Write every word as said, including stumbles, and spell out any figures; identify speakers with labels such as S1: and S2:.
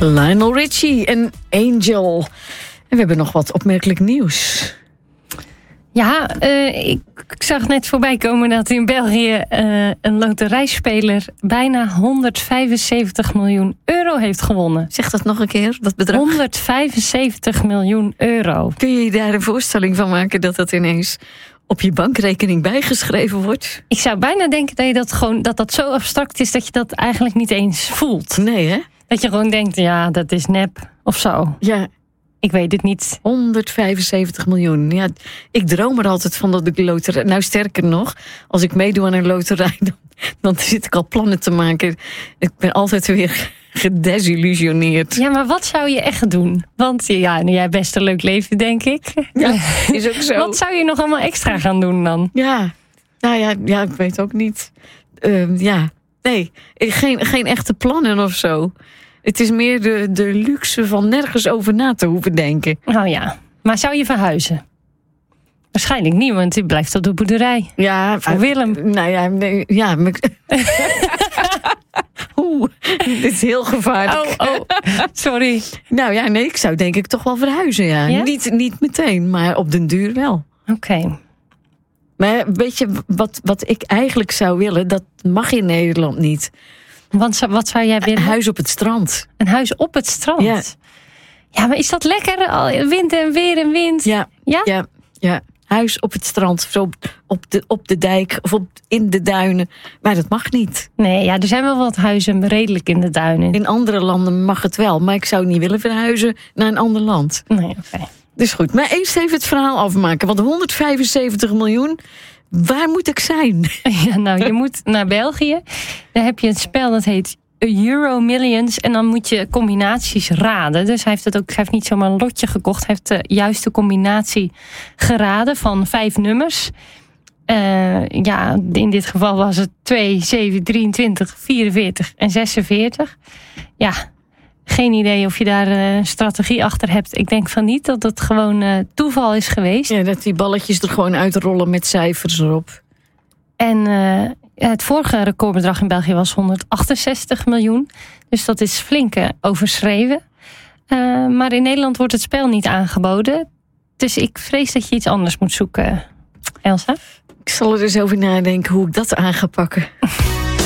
S1: Lionel Richie en Angel. En we hebben nog wat opmerkelijk nieuws.
S2: Ja, uh, ik, ik zag net voorbij komen dat in België uh, een loterijspeler bijna honderdvijfenzeventig miljoen euro heeft gewonnen.
S1: Zeg dat nog een keer, dat bedrag.
S2: honderdvijfenzeventig miljoen euro.
S1: Kun je je daar een voorstelling van maken dat dat ineens op je bankrekening bijgeschreven wordt?
S2: Ik zou bijna denken dat je dat gewoon dat dat zo abstract is dat je dat eigenlijk niet eens voelt.
S1: Nee, hè?
S2: Dat je gewoon denkt, ja, dat is nep of zo.
S1: Ja.
S2: Ik weet het niet.
S1: honderdvijfenzeventig miljoen. Ja, ik droom er altijd van dat ik de loterij... Nou, sterker nog, als ik meedoe aan een loterij, dan, dan zit ik al plannen te maken. Ik ben altijd weer gedesillusioneerd.
S2: Ja, maar wat zou je echt doen? Want ja, nu jij hebt best een leuk leven, denk ik.
S1: Ja, is ook zo.
S2: Wat zou je nog allemaal extra gaan doen dan?
S1: Ja, nou ja, ja ik weet ook niet. Uh, ja, nee, geen, geen echte plannen of zo. Het is meer de, de luxe van nergens over na te hoeven denken.
S2: Oh ja, maar zou je verhuizen? Waarschijnlijk niet, want je blijft op de boerderij.
S1: Ja,
S2: voor uh, Willem.
S1: Nou ja, nee, ja. Oeh, dit is heel gevaarlijk.
S2: Oh, oh, sorry.
S1: Nou ja, nee, ik zou denk ik toch wel verhuizen, ja. ja? Niet, niet meteen, maar op den duur wel.
S2: Oké. Okay.
S1: Maar weet je, wat, wat ik eigenlijk zou willen, dat mag in Nederland niet.
S2: Want wat zou jij willen?
S1: Een huis op het strand.
S2: Een huis op het strand?
S1: Ja.
S2: Ja, maar is dat lekker? Wind en weer en wind?
S1: Ja,
S2: ja,
S1: ja, ja. Huis op het strand, zo op, op, de, op de dijk of op, in de duinen. Maar dat mag niet.
S2: Nee, ja, er zijn wel wat huizen redelijk in de duinen.
S1: In andere landen mag het wel, maar ik zou niet willen verhuizen naar een ander land.
S2: Nee, oké. Okay.
S1: Dus goed, maar eerst even het verhaal afmaken. Want honderdvijfenzeventig miljoen... Waar moet ik zijn?
S2: Ja, nou, je moet naar België. Daar heb je een spel dat heet Euro Millions. En dan moet je combinaties raden. Dus hij heeft, het ook, hij heeft niet zomaar een lotje gekocht. Hij heeft de juiste combinatie geraden van vijf nummers. Uh, ja, in dit geval was het twee, zeven, drieëntwintig, vierenveertig en zesenveertig. Ja, geen idee of je daar een strategie achter hebt. Ik denk van niet dat het gewoon uh, toeval is geweest.
S1: Ja, dat die balletjes er gewoon uitrollen met cijfers erop.
S2: En uh, het vorige recordbedrag in België was honderdachtenzestig miljoen. Dus dat is flink uh, overschreven. Uh, maar in Nederland wordt het spel niet aangeboden. Dus ik vrees dat je iets anders moet zoeken, Elsa.
S1: Ik zal er eens over nadenken hoe ik dat aan ga pakken.